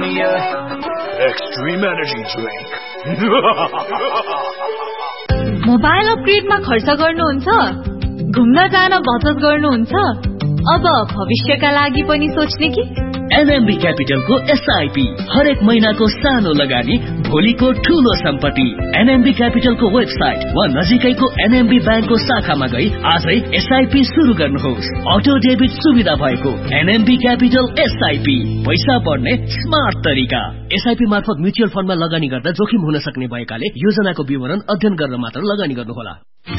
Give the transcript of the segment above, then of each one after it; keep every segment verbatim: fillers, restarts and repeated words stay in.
Extreme Energy Drink. Mobile अपग्रेडमा खर्च गर्नुहुन्छ? घुम्न जान बचत गर्नुहुन्छ? अब भविष्यका लागि पनि सोच्ने कि? एनएमबी क्यापिटलको एसआईपी हरेक महिनाको सानो लगानी भोलिको ठूलो सम्पत्ति। एनएमबी क्यापिटलको वेबसाइट वा नजिकैको एनएमबी ब्याङ्कको शाखामा गई आजै एसआईपी सुरु गर्नुहोस्। अटो डेबिट सुविधा भएको एनएमबी क्यापिटल एसआईपी, पैसा पर्ने स्मार्ट तरिका। एसआईपी मार्फत म्युचुअल फन्डमा लगानी गर्दा जोखिम हुन सक्ने भएकाले योजनाको विवरण अध्ययन गरेर मात्र लगानी गर्नुहोला।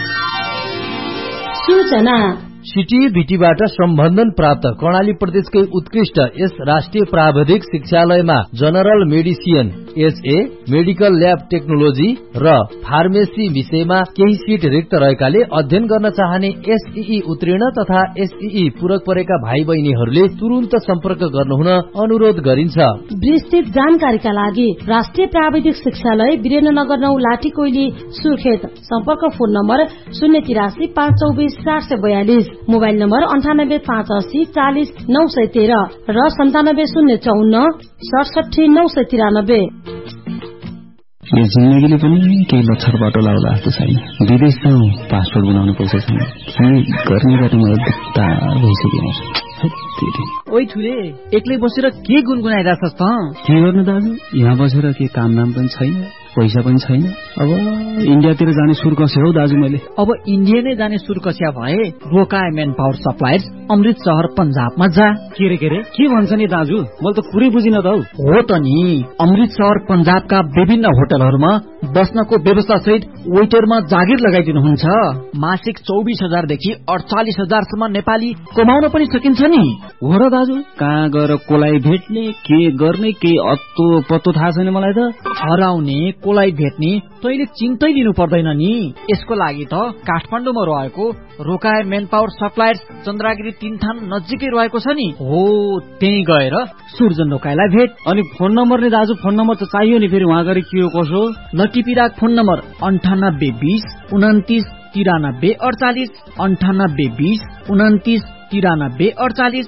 सूचना सिटी भिटीबाट सम्बन्धन प्राप्त कर्णाली प्रदेशकै उत्कृष्ट यस राष्ट्रिय प्राविधिक शिक्षालयमा general medicine, HA, medical lab technology र फार्मेसी विषयमा केही सीट रिक्त रहेकाले अध्ययन गर्न चाहने एसईई उत्तीर्ण तथा एसईई पूरक परेका भाइ बहिनीहरूले तुरुन्त सम्पर्क गर्नुहुन अनुरोध गरिन्छ। विस्तृत जानकारीका लागि राष्ट्रिय प्राविधिक शिक्षालय वीरेन्द्रनगर नौ लाठी कोइली सुर्खेत। सम्पर्क फोन नम्बर शून्य तिरासी पाँच चौबिस चार सय बयालिस, मोबाइल नम्बर अन्ठानब्बे पाँच अस्सी चालिस नौ सय तेह्र र सन्तानब्बे शून्य चौन्न सडसठी नौ सय तिरानब्बे। यो जिन्दगीले पनि केही लक्षर बाटो लाउला जस्तो छैन। विदेश जाउँ, पासपोर्ट बनाउनु पैसा छैन। के गर्ने गर्ने मलाई दुख्ता भइसक्यो। ओइ ठुले, एक्लै बसेर के गुनगुनाइरहेछस् त? के गर्नु दाजु, यहाँ बसेर के काम नाम पनि छैन, पैसा पनि छैन। अब इन्डियातिर जाने सुर कस्यो हौ दाजु मैले। अब इन्डिया नै जाने सुर कस्या भए रोकाय मेन पावर सप्लायर्स अमृत शहर पंजाबमा जा। के रे के रे के भन्छ नि दाजु, मैले त कुरै बुझिन त हौ। हो त नि, अमृत शहर पंजाबका विभिन्न होटलहरूमा बस्नको व्यवस्था सहित वेटरमा जागिर लगाइदिनुहुन्छ। मासिक चौबिस हजार देखि अडचालिस हजारसम्म नेपाली कमाउन पनि सकिन्छ नि। हो र दाजु, कहाँ गएर कोलाई भेट्ने, के गर्ने, के अत्तो पत्तो थाहा छैन मलाई त। हराउने कोलाई भेट्ने तैले चिन्तै लिनु पर्दैन नि। यसको लागि त काठमाडौँमा रहेको रोकाय मेन पावर सप्लायर्स चन्द्रागिरी तीन थान नजिकै रहेको छ नि। हो, त्यही गएर सूर्जन रोकायलाई भेट। अनि फोन नम्बर नि दाजु, फोन नम्बर त चाहियो नि, फेरि वहाँ गएर के हो कसो। लटिपिराक फोन नम्बर अन्ठानब्बे बिस उन्तिस तिरानब्बे अडचालिस, अन्ठानब्बे बिस उन्तिस तिरानब्बे अडचालिस।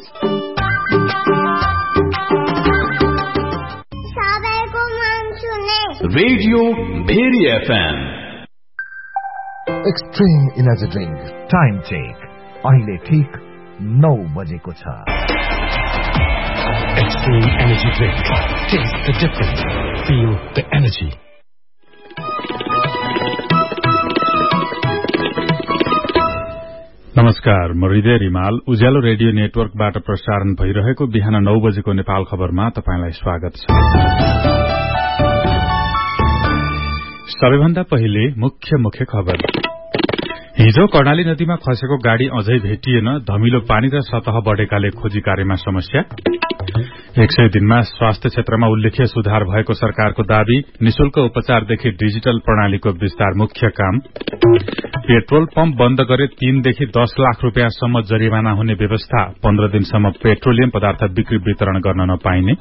Radio very FM. Extreme energy drink time check अहिले ठीक नौ बजेको छ। Extreme energy drink, test the difference, feel the energy. नमस्कार, म हृदय रिमाल। उज्यालो रेडियो नेटवर्कबाट प्रसारण भइरहेको बिहान नौ बजेको नेपाल खबरमा तपाईंलाई स्वागत छ। सबैभन्दा पहिले मुख्य मुख्य खबर। हिजो कर्णाली नदीमा खसेको गाड़ी अझै भेटिएन, धमिलो पानी र सतह बढेकाले खोजी कार्यमा समस्या। एक सय दिनमा स्वास्थ्य क्षेत्रमा उल्लेख्य सुधार भएको सरकारको दावी। निशुल्क उपचारदेखि डिजिटल प्रणालीको विस्तार मुख्य काम। पेट्रोल पम्प बन्द गरे तीनदेखि दस लाख रूपियाँसम्म जरिवाना हुने व्यवस्था। पन्ध्र दिनसम्म पेट्रोलियम पदार्थ बिक्री वितरण गर्न नपाइने।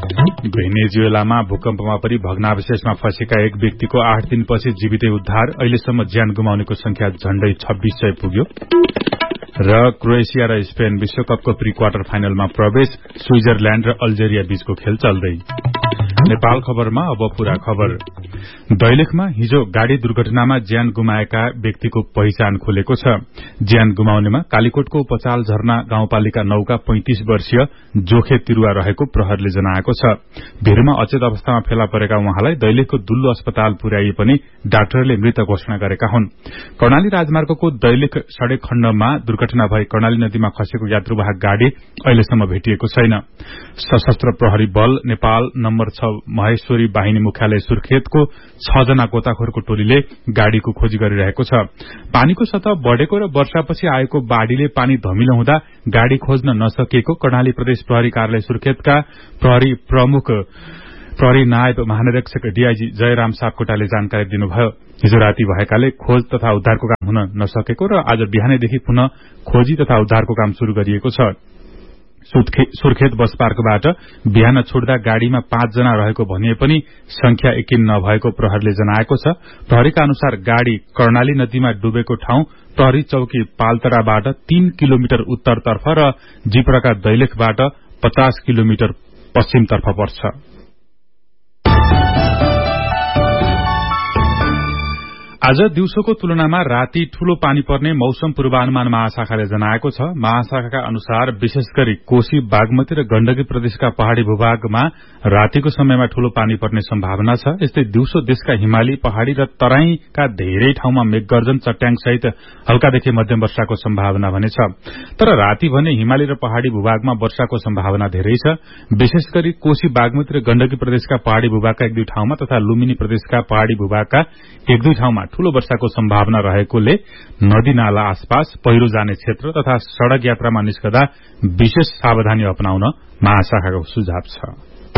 भेनेजुएलामा भूकम्पमा परि भग्नावशेषमा फँसेका एक व्यक्तिको आठ दिनपछि जीवितै उद्धार। अहिलेसम्म ज्यान गुमाउनेको संख्या झण्डै छब्बीस सय पुग्यो। र क्रोएसिया र स्पेन विश्वकपको प्री क्वार्टर फाइनलमा प्रवेश। स्विजरल्याण्ड र अल्जेरिया बीचको खेल चल्दै। नेपाल खबरमा अब पूरा खबर। दैलेखमा हिजो गाड़ी दुर्घटनामा ज्यान गुमाएका व्यक्तिको पहिचान खुलेको छ। ज्यान गुमाउनेमा कालीकोटको उपचाल झरना गाउँपालिका नौका पैंतिस वर्षीय जोखे तिरुवा रहेको प्रहरले जनाएको छ। भिरमा अचेत अवस्थामा फेला परेका उहाँलाई दैलेखको दुल्लो अस्पताल पुर्याइए पनि डाक्टरले मृत घोषणा गरेका हुन्। कर्णाली राजमार्गको दैलेख सड़क खण्डमा दुर्घटना भई कर्णाली नदीमा खसेको यात्रुवाहक गाड़ी अहिलेसम्म भेटिएको छैन। सशस्त्र प्रहरी बल नेपाल नम्बर छ महेश्वरी बाहिनी मुख्यालय सुर्खेतको छ जना गोताखोरको टोलीले गाड़ीको खोजी गरिरहेको छ। पानीको सतह बढ़ेको र वर्षापछि आएको बाढ़ीले पानी धमिलो हुँदा गाड़ी खोज्न नसकिएको कर्णाली प्रदेश प्रहरी कार्यालय सुर्खेतका प्रहरी प्रमुख प्रहरी नायब महानिरीक्षक डीआईजी जयराम सापकोटाले जानकारी दिनुभयो। हिजो राति भएकाले खोज तथा उद्धारको काम हुन नसकेको र आज बिहानैदेखि पुनः खोजी तथा उद्धारको काम शुरू गरिएको छ। सुर्खेत बस पार्कबाट बिहान छुट्दा गाड़ीमा पाँच जना रहेको भनिए पनि संख्या यकिन नभएको प्रहरीले जनाएको छ। प्रहरीका अनुसार गाड़ी कर्णाली नदीमा डुबेको ठाउँ प्रहरी चौकी पाल्तराबाट तीन किलोमिटर उत्तरतर्फ र जिप्रका दैलेखबाट पचास किलोमिटर पश्चिमतर्फ पर्छ। आज दिउँसोको तुलनामा राति ठूलो पानी पर्ने मौसम पूर्वानुमान महाशाखाले जनाएको छ। महाशाखाका अनुसार विशेष गरी कोशी, बागमती र गण्डकी प्रदेशका पहाड़ी भूभागमा रातिको समयमा ठूलो पानी पर्ने सम्भावना छ। यस्तै दिउँसो देशका हिमाली, पहाड़ी र तराईका धेरै ठाउँमा मेघगर्जन, चट्याङ सहित हल्कादेखि मध्यम वर्षाको सम्भावना भने छ। तर राति भने हिमाली र पहाड़ी भूभागमा वर्षाको सम्भावना धेरै छ। विशेष गरी कोशी, बागमती र गण्डकी प्रदेशका पहाड़ी भूभागका एक दुई ठाउँमा तथा लुम्बिनी प्रदेशका पहाड़ी भूभागका एक दुई ठाउँमा ठूलो वर्षाको सम्भावना रहेकोले नदी नाला आसपास, पहिरो जाने क्षेत्र तथा सड़क यात्रामा निस्कदा विशेष सावधानी अपनाउन महाशाखाको सुझाव छ।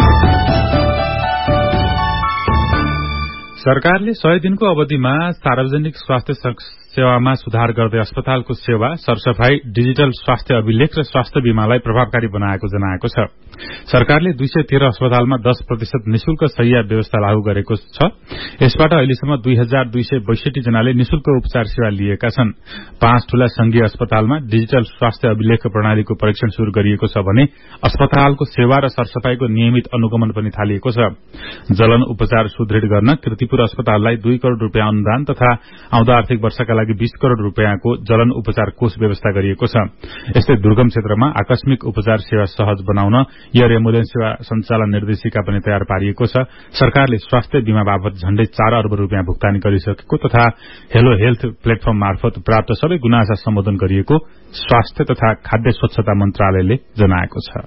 सरकारले सय दिनको अवधिमा सार्वजनिक स्वास्थ्य सेवामा सुधार गर्दै अस्पतालको सेवा, सरसफाई, डिजिटल स्वास्थ्य अभिलेख र स्वास्थ्य बीमालाई प्रभावकारी बनाएको जनाएको छ। सरकारले दुई सय तेह्र अस्पतालमा दस प्रतिशत निशुल्क शय्या व्यवस्था लागू गरेको छ। यसबाट अहिलेसम्म दुई हजार दुई सय बैसठी जनाले निशुल्क उपचार सेवा लिएका छन्। पाँच ठूला संघीय अस्पतालमा डिजिटल स्वास्थ्य अभिलेख प्रणालीको परीक्षण शुरू गरिएको छ भने अस्पतालको सेवा र सरसफाईको नियमित अनुगमन पनि थालिएको छ। जलन उपचार सुदृढ गर्न किर्तिपुर अस्पताललाई दुई करोड़ रूपियाँ अनुदान तथा आउँदो आर्थिक वर्षका लागि बीस करोड़ रूपियाँको जलन उपचार कोष व्यवस्था गरिएको छ। यस्तै दुर्गम क्षेत्रमा आकस्मिक उपचार सेवा सहज बनाउन एयर एम्बुलेन्स सेवा सञ्चालन निर्देशिका पनि तयार पारिएको छ। सरकारले स्वास्थ्य बीमा बाबत झण्डै चार अर्ब रूपियाँ भुक्तानी गरिसकेको तथा हेलो हेल्थ प्लेटफर्म मार्फत प्राप्त सबै गुनासा सम्बोधन गरिएको स्वास्थ्य तथा खाद्य स्वच्छता मन्त्रालयले जनाएको छ।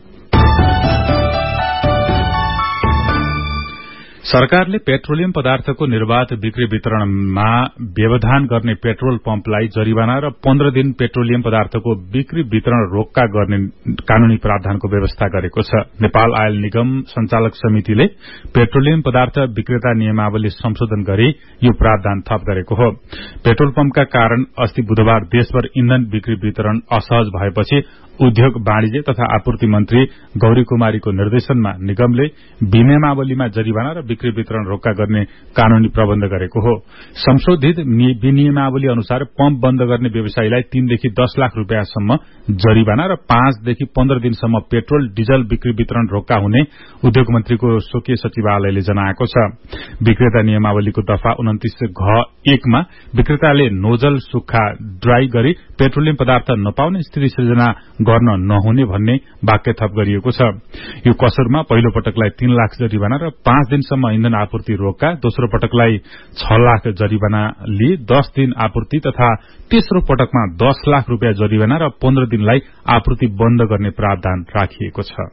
सरकारले पेट्रोलियम पदार्थको निर्वाध बिक्री वितरणमा व्यवधान गर्ने पेट्रोल पम्पलाई जरिवाना र पन्ध्र दिन पेट्रोलियम पदार्थको बिक्री वितरण रोक्का गर्ने कानूनी प्रावधानको व्यवस्था गरेको छ। नेपाल आयल निगम संचालक समितिले पेट्रोलियम पदार्थ विक्रेता नियमावली संशोधन गरी यो प्रावधान थप गरेको हो। पेट्रोल पम्पका कारण अस्ति बुधबार देशभर इन्धन बिक्री वितरण असहज भएपछि उद्योग, वाणिज्य तथा आपूर्ति मन्त्री गौरी कुमारीको निर्देशनमा निगमले विनियमावलीमा जरिवाना र बिक्री वितरण रोक्का गर्ने कानूनी प्रबन्ध गरेको हो। संशोधित विनियमावली अनुसार पम्प बन्द गर्ने व्यवसायीलाई तीनदेखि दस लाख रूपियाँसम्म जरिवाना र पाँचदेखि पन्ध्र दिनसम्म पेट्रोल, डिजल बिक्री वितरण रोक्का हुने उद्योग मन्त्रीको स्वकीय सचिवालयले जनाएको छ। विक्रेता नियमावलीको दफा उन्तिस घ एकमा विक्रेताले नोजल सुक्खा ड्राई गरी पेट्रोलियम पदार्थ नपाउने स्थिति सृजना गर्न नहुने भन्ने वाक्य थप गरिएको छ। यो कसरमा पहिलो पटकलाई तीन लाख जरिवाना र पाँच दिनसम्म इन्धन आपूर्ति रोक्का, दोस्रो पटकलाई छ लाख जरिवाना लिए दस दिन आपूर्ति तथा तेस्रो पटकमा दस लाख रूपियाँ जरिवाना र पन्ध्र दिनलाई आपूर्ति बन्द गर्ने प्रावधान राखिएको छ।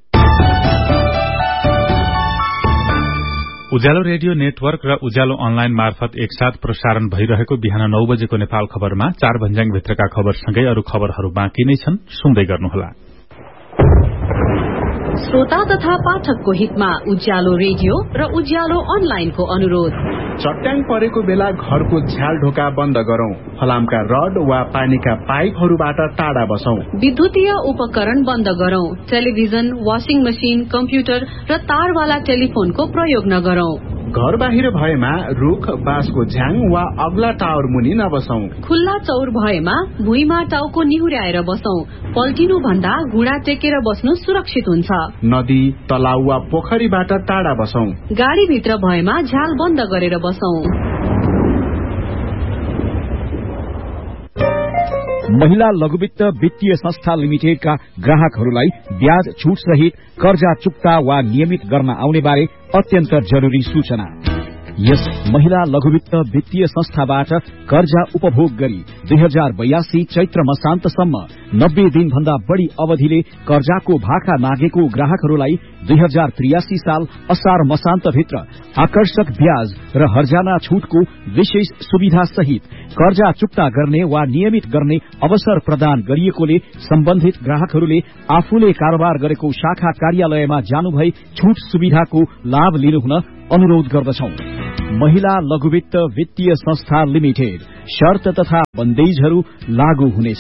उज्यालो रेडियो नेटवर्क र उज्यालो अनलाइन मार्फत एकसाथ प्रसारण भइरहेको बिहान नौ बजेको नेपाल खबरमा चार भन्ज्याङ भित्रका खबरसँगै अरू खबरहरू बाँकी नै छन्, सुन्दै गर्नुहोला। श्रोता तथा पाठकको हितमा उज्यालो रेडियो र उज्यालो अनलाइनको अनुरोध। चट्याङ परेको बेला घरको झ्याल ढोका बन्द गरौं, फलामका रड वा पानीका पाइपहरूबाट टाढा बसौं, विद्युतीय उपकरण बन्द गरौं, टेलिभिजन, वाशिङ मशिन, कम्प्युटर र तारवाला टेलिफोनको प्रयोग नगरौं। घर बाहिर भएमा रुख, बाँसको झ्याङ वा अग्ला टावर मुनि नबसौं। खुल्ला चौर भएमा भुइँमा टाउको निहुर्याएर बसौं। पल्टिनु भन्दा घुँडा टेकेर बस्नु सुरक्षित हुन्छ। नदी, तलाउ वा पोखरीबाट टाढा बसौं। गाडीभित्र भएमा झ्याल बन्द गरेर बसौं। महिला लघुवित्त वित्तीय संस्था लिमिटेडका ग्राहकहरूलाई ब्याज छूट सहित कर्जा चुक्ता वा नियमित गर्न आउने बारे अत्यन्त जरुरी सूचना। यस महिला लघुवित्त वित्तीय संस्थाबाट कर्जा उपभोग गरी दुई हजार बयासी चैत्र मसान्तसम्म नब्बे दिन भन्दा बढ़ी अवधिले कर्जाको भाका मागेको ग्राहकहरूलाई दुई हजार त्रियासी साल असार मसान्तभित्र आकर्षक ब्याज र हर्जाना छूटको विशेष सुविधा सहित कर्जा चुक्ता गर्ने वा नियमित गर्ने अवसर प्रदान गरिएकोले सम्बन्धित ग्राहकहरूले आफूले कारोबार गरेको शाखा कार्यालयमा जानुभई छूट सुविधाको लाभ लिनुहुन अनुरोध गर्दछौं। महिला लघुवित्त वित्तीय संस्था लिमिटेड, शर्त तथा बन्देजहरू लागू हुनेछ।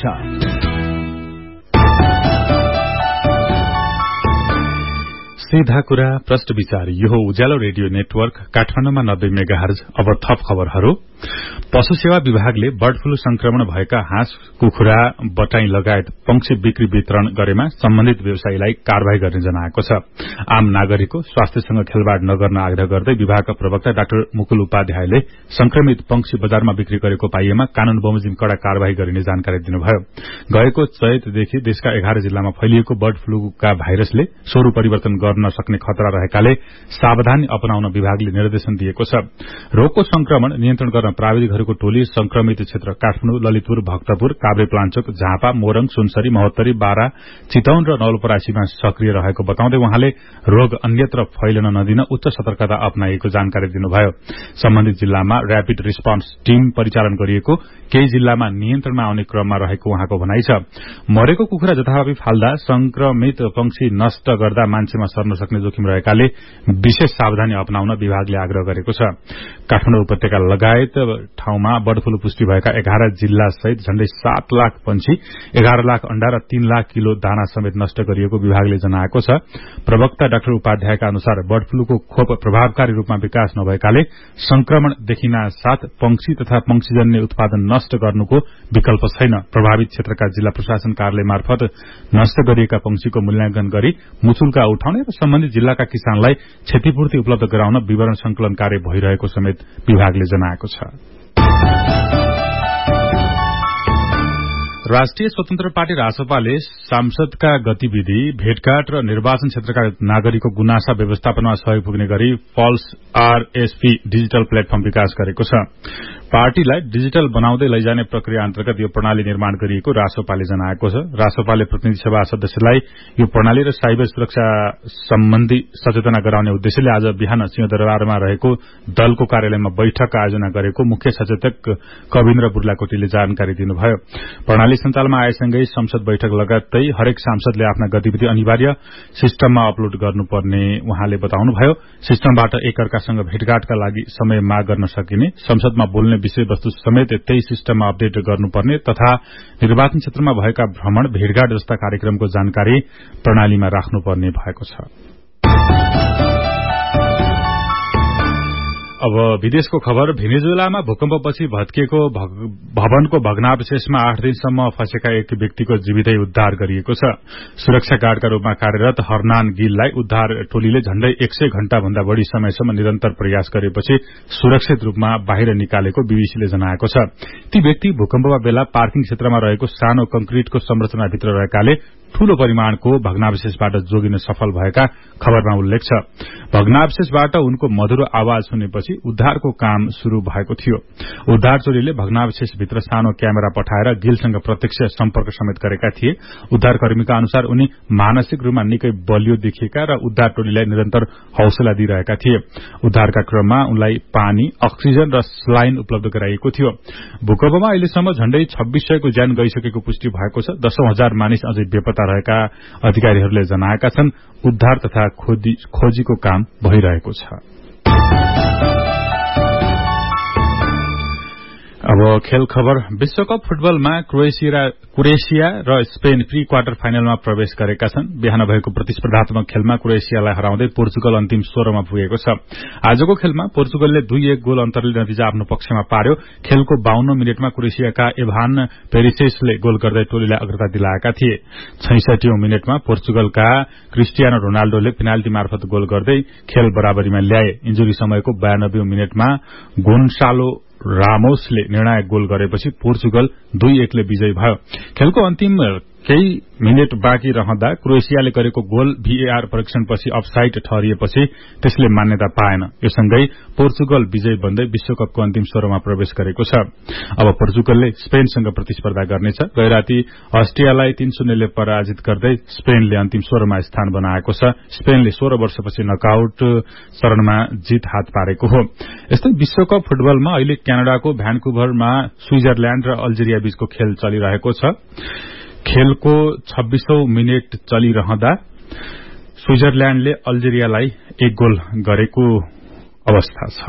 सीधा कुरा प्रश्न विचार यो हो उज्यालो रेडियो नेटवर्क काठमाडौँमा नब्बे मेगाहर्ज। अब थप खबरहरू। पशु सेवा विभागले बर्ड फ्लू संक्रमण भएका हाँस कुखुरा बटाई लगायत पंक्षी बिक्री वितरण गरेमा सम्बन्धित व्यवसायीलाई कार्यवाही गर्ने जनाएको छ। आम नागरिकको स्वास्थ्यसँग खेलवाड नगर्न आग्रह गर्दै विभागका प्रवक्ता डाक्टर मुकुल उपाध्यायले संक्रमित पंक्षी बजारमा बिक्री गरेको पाइएमा कानून बमोजिम कड़ा कार्यवाही गरिने जानकारी दिनुभयो। गएको चैतदेखि देशका एघार जिल्लामा फैलिएको बर्ड फ्लूका भाइरसले स्वरूप परिवर्तन गर्न सक्ने खतरा रहेकाले सावधानी अपनाउन विभागले निर्देशन दिएको छ। रोगको संक्रमण नियन्त्रण गर्न प्राविधिकहरूको टोली संक्रमित क्षेत्र काठमाडौँ, ललितपुर, भक्तपुर, काभ्रेपलाञ्चोक, झापा, मोरङ, सुनसरी, महोत्तरी, बारा, चितौन र नवलपरासीमा सक्रिय रहेको बताउँदै उहाँले रोग अन्यत्र फैलन नदिन उच्च सतर्कता अपनाइएको जानकारी दिनुभयो। सम्बन्धित जिल्लामा र्यापिड रिस्पोन्स टीम परिचालन गरिएको, केही जिल्लामा नियन्त्रणमा आउने क्रममा रहेको उहाँको भनाइ छ। मरेको कुखुरा जथाभावी फाल्दा संक्रमित पंक्षी नष्ट गर्दा मान्छेमा सर्न सक्ने जोखिम रहेकाले विशेष सावधानी अपनाउन विभागले आग्रह गरेको छ। काठमाडौँ उपत्यका लगायत ठाउँमा बर्ड फ्लू पुष्टि भएका एघार जिल्ला सहित झण्डै सात लाख पंक्षी, एघार लाख अण्डा र तीन लाख किलो दाना समेत नष्ट गरिएको विभागले जनाएको छ। प्रवक्ता डाक्टर उपाध्यायका अनुसार बर्ड फ्लूको खोप प्रभावकारी रूपमा विकास नभएकाले संक्रमण देखिना साथ पंक्षी तथा पंक्षीजन्य उत्पादन नष्ट गर्नुको विकल्प छैन। प्रभावित क्षेत्रका जिल्ला प्रशासन कार्यालय मार्फत नष्ट गरिएका पंक्षीको मूल्याङ्कन गरी मुचुल्का उठाउने र सम्बन्धित जिल्लाका किसानलाई क्षतिपूर्ति उपलब्ध गराउन विवरण संकलन कार्य भइरहेको समेत विभागले जनाएको छ। राष्ट्रिय स्वतन्त्र पार्टी रासपाले सांसदका गतिविधि, भेटघाट र निर्वाचन क्षेत्रका नागरिकको गुनासा व्यवस्थापनमा सहयोग पुग्ने गरी पल्स आरएसपी डिजिटल प्लेटफर्म विकास गरेको छ। पार्टीलाई डिजिटल बनाउँदै लैजाने प्रक्रिया अन्तर्गत यो प्रणाली निर्माण गरिएको रासपाले जनाएको छ। रासपाले प्रतिनिधि सभा सदस्यलाई यो प्रणाली र साइबर सुरक्षा सम्बन्धी सचेतना गराउने उद्देश्यले आज बिहान सिंहदरबारमा रहेको दलको कार्यालयमा बैठक आयोजना गरेको मुख्य सचेतक कविन्द्र बुर्लाकोटीले जानकारी दिनुभयो। प्रणाली सञ्चालनमा आएसँगै संसद बैठक लगायतै हरेक सांसदले आफ्ना गतिविधि अनिवार्य सिस्टममा अपलोड गर्नुपर्ने उहाँले बताउनुभयो। सिस्टमबाट एकअर्कासँग भेटघाटका लागि समय माग गर्न सकिने, संसदमा बोल्ने विषयवस्तु समेत त्यही सिस्टममा अपडेट गर्नुपर्ने तथा निर्वाचन क्षेत्रमा भएका भ्रमण, भेटघाट जस्ता कार्यक्रमको जानकारी प्रणालीमा राख्नुपर्ने भएको छ। अब विदेशको खबर। भेनेजुएलामा भूकम्पपछि भत्किएको भवनको भग्नावशेषमा आठ दिनसम्म फँसेका एक व्यक्तिको जीवितै उद्धार गरिएको छ। सुरक्षा गार्डका रूपमा कार्यरत हर्नान गिललाई उद्धार टोलीले झण्डै एक सय घण्टा भन्दा बढ़ी समयसम्म निरन्तर प्रयास गरेपछि सुरक्षित रूपमा बाहिर निकालेको बीबीसीले जनाएको छ। ती व्यक्ति भूकम्पका बेला पार्किङ क्षेत्रमा रहेको सानो कंक्रिटको संरचनाभित्र रहेकाले ठूलो परिमाणको भग्नावशेषबाट जोगिन सफल भएका खबरमा उल्लेख छ। भग्नावशेषबाट उनको मधुरो आवाज सुनेपछि उद्धारको काम शुरू भएको थियो। उद्धार टोलीले भग्नावशेषभित्र सानो क्यामेरा पठाएर गिलसँग प्रत्यक्ष सम्पर्क समेत गरेका थिए। उद्धारकर्मीका अनुसार उनी मानसिक रूपमा निकै बलियो देखिएका र उद्धार टोलीलाई निरन्तर हौसला दिइरहेका थिए। उद्धारका क्रममा उनलाई पानी, अक्सिजन र स्लाइन उपलब्ध गराइएको थियो। भूकम्पमा अहिलेसम्म झण्डै छब्बीस सयको ज्यान गइसकेको पुष्टि भएको छ। दशौं हजार मानिस अझै बेपत्ता रहेका अधिकारीहरूले जनाएका छन्। उद्धार तथा खोजीको काम भइरहेको छ। अब खेल खबर। विश्वकप फुटबलमा क्रोएसिया र स्पेन प्री क्वार्टर फाइनलमा प्रवेश गरेका छन्। बिहान भएको प्रतिस्पर्धात्मक खेलमा क्रोएसियालाई हराउँदै पोर्चुगल अन्तिम सोह्रमा पुगेको छ। आजको खेलमा पोर्चुगलले दुई एक गोल अन्तरले नतिजा आफ्नो पक्षमा पार्यो। खेलको बाउन्न मिनटमा क्रोएसियाका एभान पेरिसेसले गोल गर्दै टोलीलाई अग्रता दिलाएका थिए। छैसठीौं मिनटमा पोर्चुगलका क्रिस्टियानो रोनाल्डोले पेनाल्टी मार्फत गोल गर्दै खेल बराबरीमा ल्याए। इन्जुरी समयको बयानब्बेौं मिनटमा गोन्सालो रामोसले निर्णायक गोल गरेपछि पोर्चुगल दुई एकले विजयी भयो। खेलको अन्तिम केही मिनट बाँकी रहँदा क्रोएसियाले गरेको गोल भीएआर परीक्षणपछि अफसाइड ठहरिएपछि त्यसले मान्यता पाएन। यो सँगै पोर्चुगल विजयी बन्दै विश्वकपको अन्तिम सोह्रमा प्रवेश गरेको छ। अब पोर्चुगलले स्पेनसँग प्रतिस्पर्धा गर्नेछ। गैराती अस्ट्रियालाई तीन शून्यले पराजित गर्दै स्पेनले अन्तिम सोह्रमा स्थान बनाएको छ। स्पेनले सोह्र वर्षपछि नकआउट चरणमा जीत हात पारेको हो। यस्तै विश्वकप फुटबलमा अहिले क्यानाडाको भ्यानकुभरमा स्विजरल्याण्ड र अल्जेरिया बीचको खेल चलिरहेको छ। खेलको छब्बीसौं मिनट चलिरहँदा स्विजरल्याण्डले अल्जेरियालाई एक गोल गरेको अवस्था छ।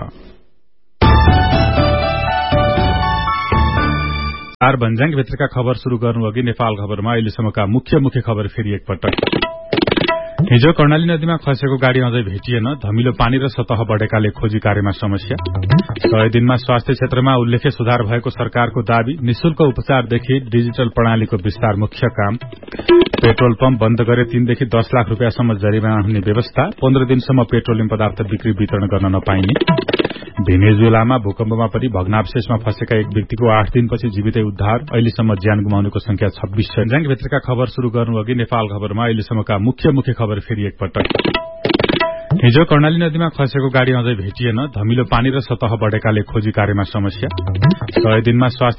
चार भन्ज्याङभित्रका खबर शुरू गर्नु अघि नेपाल खबरमा अहिलेसम्मका मुख्य मुख्य खबर फेरि एकपटक। हिजो कर्णाली नदीमा खसेको गाडी अझै भेटिएन। धमिलो पानी र सतह बढेकाले खोजी कार्यमा समस्या। सय दिनमा स्वास्थ्य क्षेत्रमा उल्लेख्य सुधार भएको सरकारको दावी। निशुल्क उपचारदेखि डिजिटल प्रणालीको विस्तार मुख्य काम। पेट्रोल पम्प बन्द गरे तीनदेखि दस लाख रूपियाँसम्म जरिमाना हुने व्यवस्था। पन्ध्र दिनसम्म पेट्रोलियम पदार्थ बिक्री वितरण गर्न नपाइने। भेनेजुएलामा भूकम्पमा पनि भग्नावशेषमा फँसेका एक व्यक्तिको आठ दिनपछि जीवितै उद्धार। अहिलेसम्म ज्यान गुमाउनेको संख्या छब्बीस छ। भित्रका खबर शुरू गर्नु अघि नेपाल खबरमा अहिलेसम्मका मुख्य मुख्य खबर फेरि एकपटक। हिजो कर्णाली नदीमा खसेको गाडी अझै भेटिएन। धमिलो पानी र सतह बढेकाले खोजी कार्यमा समस्या। सय दिनमा स्वास्थ्य